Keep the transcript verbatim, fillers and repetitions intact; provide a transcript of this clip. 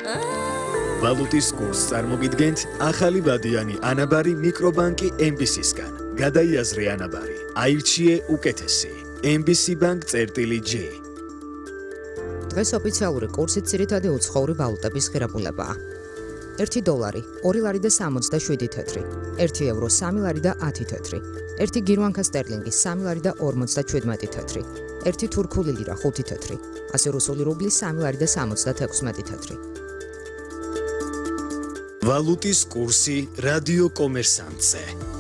ვალუტის კურსს წარმოგიდგენთ ახალი ვადიანი ანაბარი მიკრობანკი ემ ბი სისგან. გადაიაზრე ანაბარი, აირჩიე უკეთესი. ემ ბი სი Bank წერტილი J. დღეს ოფიციალური კურსით ძირითადი უცხოური ვალუტების ღირებულებაა. ერთი დოლარი, ორი ლარი და სამოცდაშვიდი თეთრი, ერთი ევრო, სამი ლარი და ათი თეთრი, ერთი გირვანკა სტერლინგი, სამი ლარი და ორმოცდაჩვიდმეტი თეთრი, ერთი თურქული ლირა, ხუთი თეთრი, ასე რუსული რუბლი, სამი ლარი და სამოცდათექვსმეტი თეთრი. ვალუტის კურსი რადიო კომერსანტზე.